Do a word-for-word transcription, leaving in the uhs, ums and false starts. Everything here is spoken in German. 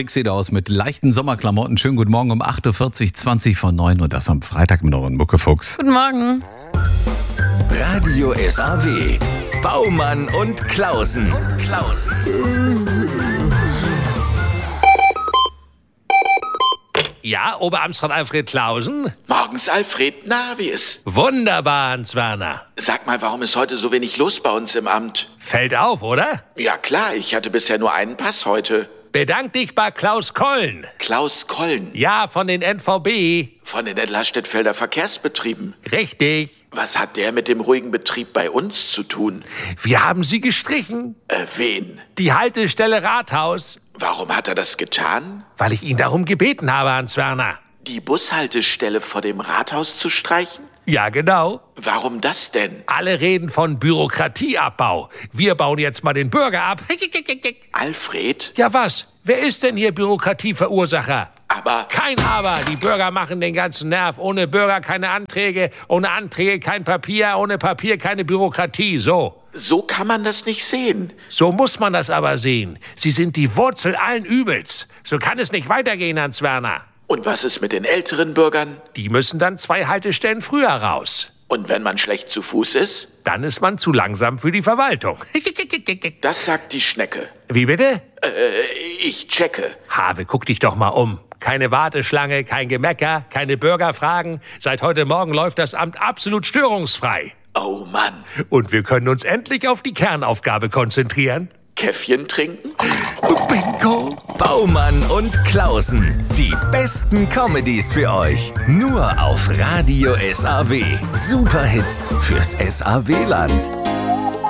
Schick sieht aus mit leichten Sommerklamotten. Schönen guten Morgen um acht Uhr vierzig, zwanzig vor neun und das am Freitag mit euren Muckefuchs. Guten Morgen. Radio S A W. Baumann und Klausen. Und Klausen. Ja, Oberamtsrat Alfred Klausen? Morgens, Alfred. Na, wie ist? Wunderbar, Hans Werner. Sag mal, warum ist heute so wenig los bei uns im Amt? Fällt auf, oder? Ja klar, ich hatte bisher nur einen Pass heute. Bedank dich bei Klaus Kollen. Klaus Kollen. Ja, von den N V B. Von den Entlastettfelder Verkehrsbetrieben. Richtig. Was hat der mit dem ruhigen Betrieb bei uns zu tun? Wir haben sie gestrichen. Äh, wen? Die Haltestelle Rathaus. Warum hat er das getan? Weil ich ihn darum gebeten habe, Hans Werner. Die Bushaltestelle vor dem Rathaus zu streichen? Ja, genau. Warum das denn? Alle reden von Bürokratieabbau. Wir bauen jetzt mal den Bürger ab. Alfred? Ja, was? Wer ist denn hier Bürokratieverursacher? Aber... Kein Aber. Die Bürger machen den ganzen Nerv. Ohne Bürger keine Anträge. Ohne Anträge kein Papier. Ohne Papier keine Bürokratie. So. So kann man das nicht sehen. So muss man das aber sehen. Sie sind die Wurzel allen Übels. So kann es nicht weitergehen, Hans Werner. Und was ist mit den älteren Bürgern? Die müssen dann zwei Haltestellen früher raus. Und wenn man schlecht zu Fuß ist? Dann ist man zu langsam für die Verwaltung. Das sagt die Schnecke. Wie bitte? Äh, ich checke. Have, guck dich doch mal um. Keine Warteschlange, kein Gemecker, keine Bürgerfragen. Seit heute Morgen läuft das Amt absolut störungsfrei. Oh Mann. Und wir können uns endlich auf die Kernaufgabe konzentrieren. Käffchen trinken? Bingo! Baumann und Klausen. Die besten Comedies für euch. Nur auf Radio S A W. Superhits fürs S A W-Land.